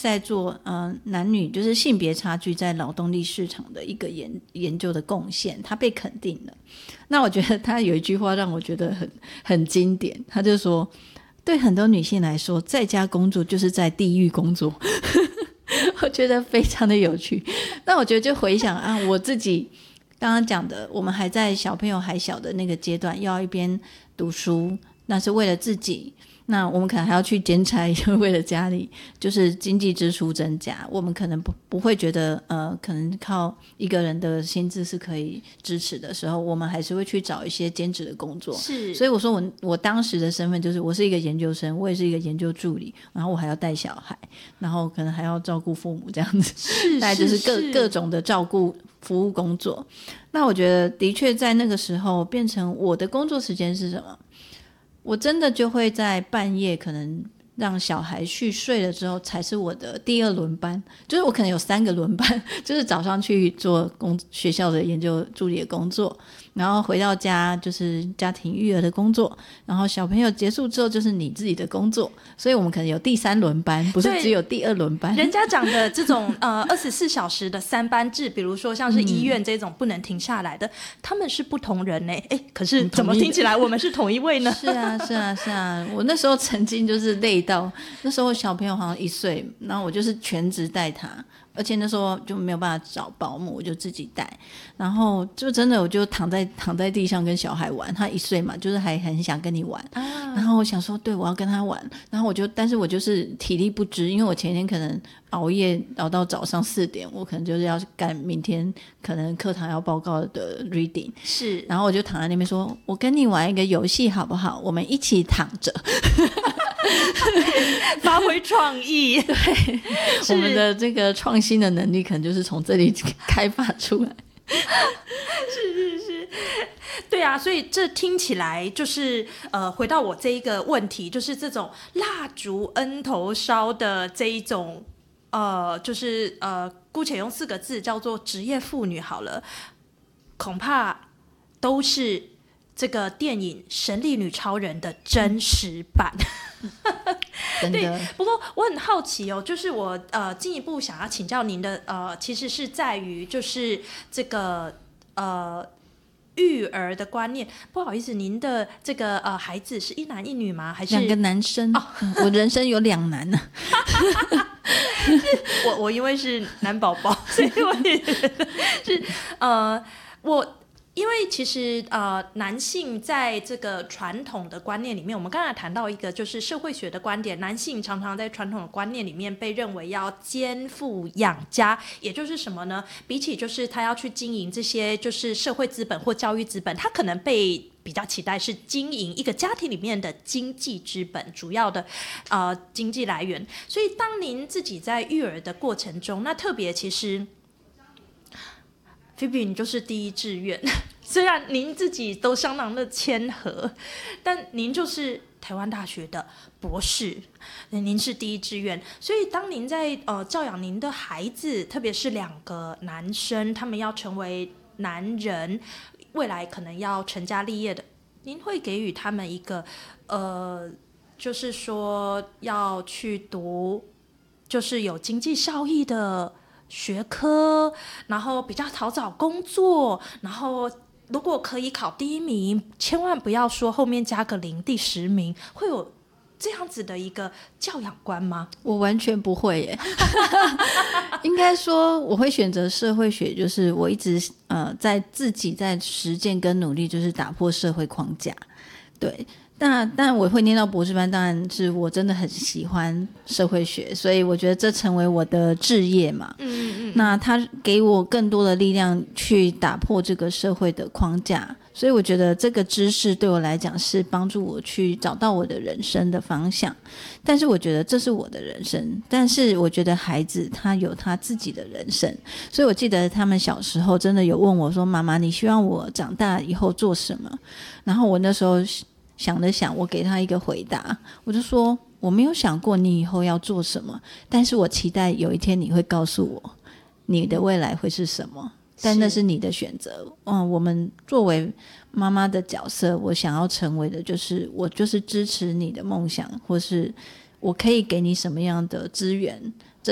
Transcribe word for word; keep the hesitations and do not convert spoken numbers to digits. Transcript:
在做呃男女就是性别差距在劳动力市场的一个研研究的贡献，他被肯定了。那我觉得他有一句话让我觉得很很经典，他就说对很多女性来说，在家工作就是在地狱工作我觉得非常的有趣。那我觉得就回想啊，我自己刚刚讲的，我们还在小朋友还小的那个阶段，要一边读书，那是为了自己，那我们可能还要去兼差，为了家里就是经济支出增加，我们可能不不会觉得呃，可能靠一个人的薪资是可以支持的时候，我们还是会去找一些兼职的工作。 是， 所以我说我我当时的身份就是我是一个研究生，我也是一个研究助理，然后我还要带小孩，然后可能还要照顾父母这样子， 是大概就是各是各种的照顾服务工作。那我觉得的确在那个时候变成我的工作时间是什么，我真的就会在半夜可能让小孩去睡了之后才是我的第二轮班，就是我可能有三个轮班，就是早上去做工学校的研究助理的工作，然后回到家就是家庭育儿的工作，然后小朋友结束之后就是你自己的工作，所以我们可能有第三轮班，不是只有第二轮班。 人家讲的这种呃二十四小时的三班制，比如说像是医院这种不能停下来的，嗯、他们是不同人呢、欸。哎，可是怎么听起来我们是同一位呢？ 是啊，是啊，是啊。我那时候曾经就是累到，那时候小朋友好像一岁，然后我就是全职带他。而且那时候就没有办法找保姆，我就自己带，然后就真的我就躺在躺在地上跟小孩玩，他一岁嘛，就是还很想跟你玩、啊、然后我想说对，我要跟他玩，然后我就但是我就是体力不支，因为我前天可能熬夜熬到早上四点，我可能就是要赶明天可能课堂要报告的 reading， 是， 然后我就躺在那边说，我跟你玩一个游戏好不好，我们一起躺着发挥创意对，我们的这个创新的能力可能就是从这里开发出来是是是，对啊，所以这听起来就是呃，回到我这一个问题，就是这种蜡烛恩头烧的这一种呃，就是呃，姑且用四个字叫做职业妇女好了，恐怕都是这个电影《神力女超人》的真实版真的。 对，不过我很好奇哦，就是我呃进一步想要请教您的呃，其实是在于就是这个呃育儿的观念。不好意思，您的这个呃孩子是一男一女吗？还是两个男生？哦嗯、我人生有两男呢、啊。 我我因为是男宝宝，所以我也觉得是呃我。因为其实呃，男性在这个传统的观念里面，我们刚才谈到一个就是社会学的观点，男性常常在传统的观念里面被认为要肩负养家，也就是什么呢？比起就是他要去经营这些就是社会资本或教育资本，他可能被比较期待是经营一个家庭里面的经济资本，主要的呃经济来源。所以当您自己在育儿的过程中，那特别其实菲比你就是第一志愿，虽然您自己都相当的谦和，但您就是台湾大学的博士，您是第一志愿。所以当您在呃教养您的孩子，特别是两个男生，他们要成为男人，未来可能要成家立业的，您会给予他们一个呃，就是说要去读，就是有经济效益的学科，然后比较好找工作，然后如果可以考第一名，千万不要说后面加个零，第十名，会有这样子的一个教养观吗？ 我完全不会耶应该说我会选择社会学，就是我一直呃在自己在实践跟努力，就是打破社会框架。对，那但我会念到博士班，当然是我真的很喜欢社会学，所以我觉得这成为我的志业嘛。 嗯嗯嗯。 那他给我更多的力量去打破这个社会的框架，所以我觉得这个知识对我来讲是帮助我去找到我的人生的方向。但是我觉得这是我的人生，但是我觉得孩子他有他自己的人生，所以我记得他们小时候真的有问我说，妈妈你希望我长大以后做什么？然后我那时候想了想，我给他一个回答，我就说我没有想过你以后要做什么，但是我期待有一天你会告诉我你的未来会是什么，但那是你的选择。嗯，我们作为妈妈的角色，我想要成为的就是我就是支持你的梦想，或是我可以给你什么样的资源，